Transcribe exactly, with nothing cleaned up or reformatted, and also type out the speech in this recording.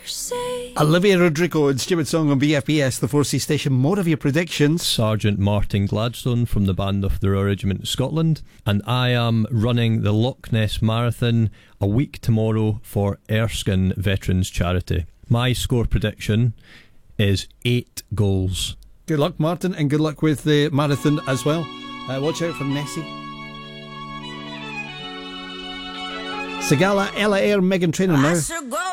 say. Olivia Rodrigo and Stupid Song on B F B S, the four C station. More of your predictions. Sergeant Martin Gladstone from the band of the Royal Regiment of Scotland, and I am running the Loch Ness Marathon a week tomorrow for Erskine Veterans Charity. My score prediction is eight goals. Good luck, Martin, and good luck with the marathon as well. Uh, watch out for Nessie. Sagala, Ella Eyre, Megan Trainor now.